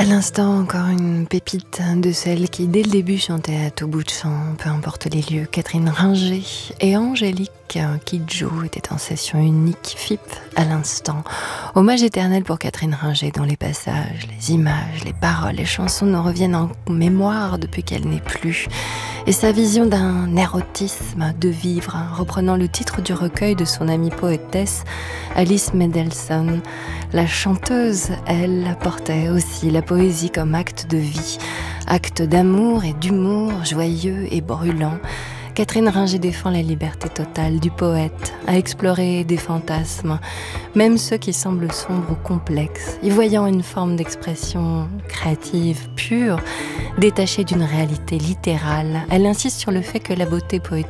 l'instant, encore une pépite de celle qui, dès le début, chantait à tout bout de champ, peu importe les lieux. Catherine Ringer et Angélique Kidjo étaient en session unique, FIP à l'instant. Hommage éternel pour Catherine Ringer, dont les passages, les images, les paroles, les chansons nous reviennent en mémoire depuis qu'elle n'est plus. Et sa vision d'un érotisme de vivre, reprenant le titre du recueil de son amie poétesse Alice Mendelssohn. La chanteuse, elle, portait aussi la poésie comme acte de vie, acte d'amour et d'humour joyeux et brûlant. Catherine Ringer défend la liberté totale du poète à explorer des fantasmes, même ceux qui semblent sombres ou complexes, y voyant une forme d'expression créative, pure, détachée d'une réalité littérale. Elle insiste sur le fait que la beauté poétique